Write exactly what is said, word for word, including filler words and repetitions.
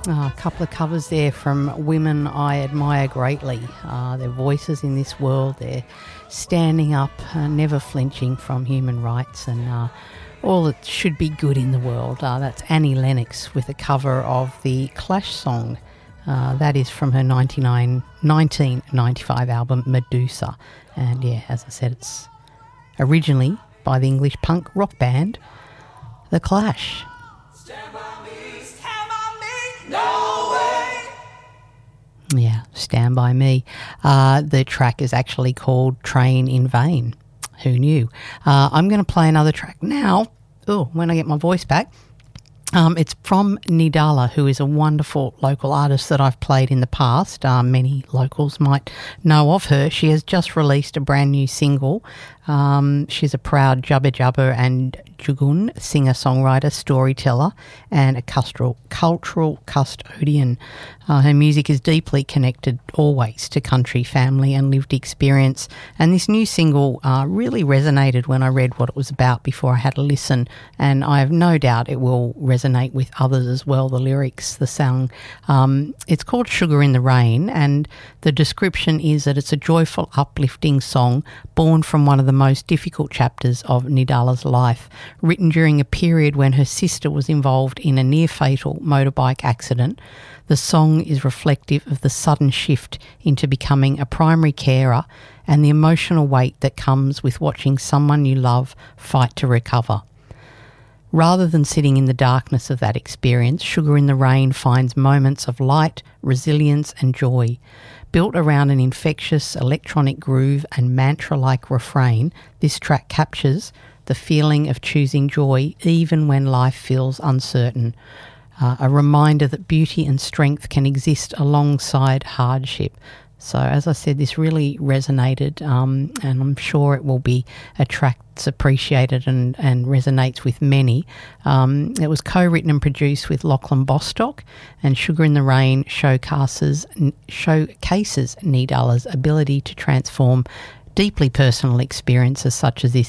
Uh, a couple of covers there from women I admire greatly. Uh, their voices in this world, they're standing up, uh, never flinching from human rights and uh, all that should be good in the world. Uh, that's Annie Lennox with a cover of the Clash song. Uh, that is from her nineteen ninety-five album Medusa. And yeah, as I said, it's originally by the English punk rock band The Clash. Stand by me, stand by me, no way. Yeah, Stand By Me. Uh, the track is actually called Train in Vain. Who knew? Uh, I'm going to play another track now. Oh, when I get my voice back. Um, it's from Nidala, who is a wonderful local artist that I've played in the past. Uh, many locals might know of her. She has just released a brand new single. Um, she's a proud Jabba Jabba and Jugun singer-songwriter, storyteller, and a cultural, cultural custodian. Uh, her music is deeply connected always to country, family and lived experience. And this new single uh, really resonated when I read what it was about before I had a listen. And I have no doubt it will resonate with others as well, the lyrics, the song. Um, it's called Sugar in the Rain, and the description is that it's a joyful, uplifting song born from one of the most difficult chapters of Nidala's life, written during a period when her sister was involved in a near-fatal motorbike accident. The song is reflective of the sudden shift into becoming a primary carer and the emotional weight that comes with watching someone you love fight to recover. Rather than sitting in the darkness of that experience, Sugar in the Rain finds moments of light, resilience and joy. Built around an infectious electronic groove and mantra-like refrain, this track captures the feeling of choosing joy even when life feels uncertain. Uh, a reminder that beauty and strength can exist alongside hardship. So, as I said, this really resonated, um, and I'm sure it will be a track that's appreciated and, and resonates with many. Um, it was co-written and produced with Lachlan Bostock, and Sugar in the Rain showcases, showcases Nidala's ability to transform deeply personal experiences such as this